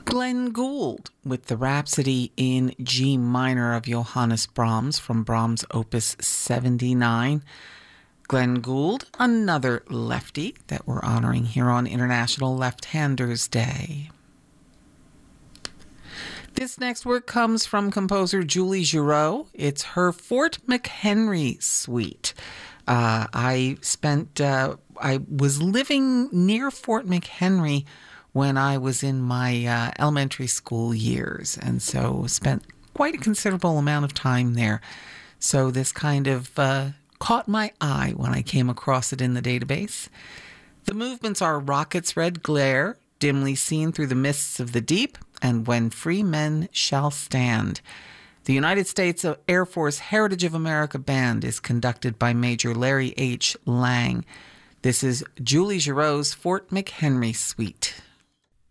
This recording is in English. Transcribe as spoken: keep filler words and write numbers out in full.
Glenn Gould with the Rhapsody in G minor of Johannes Brahms from Brahms' Opus seventy-nine. Glenn Gould, another lefty that we're honoring here on International Left-Handers Day. This next work comes from composer Julie Giraud. It's her Fort McHenry Suite. Uh, I spent, uh, I was living near Fort McHenry when I was in my uh, elementary school years, and so spent quite a considerable amount of time there. So this kind of uh, caught my eye when I came across it in the database. The movements are Rocket's Red Glare, Dimly Seen Through the Mists of the Deep, and When Free Men Shall Stand. The United States Air Force Heritage of America Band is conducted by Major Larry H. Lang. This is Julie Giraud's Fort McHenry Suite.